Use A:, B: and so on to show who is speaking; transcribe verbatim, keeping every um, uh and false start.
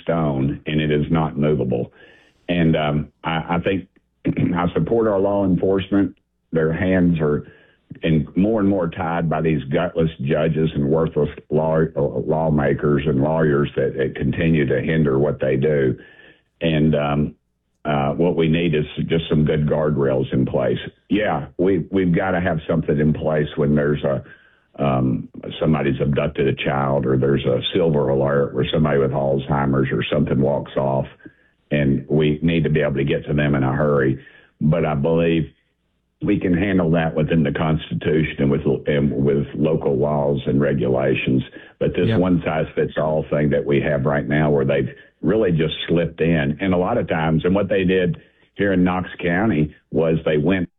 A: stone, and it is not movable. And um, I, I think I support our law enforcement. Their hands are and more and more tied by these gutless judges and worthless law, lawmakers and lawyers that, that continue to hinder what they do. And um, uh, what we need is just some good guardrails in place. Yeah, we, we've got to have something in place when there's a um, somebody's abducted a child, or there's a silver alert where somebody with Alzheimer's or something walks off, and we need to be able to get to them in a hurry. But I believe we can handle that within the Constitution and with and with local laws and regulations. But this yep. one-size-fits-all thing that we have right now, where they've really just slipped in, and a lot of times, and what they did here in Knox County was they went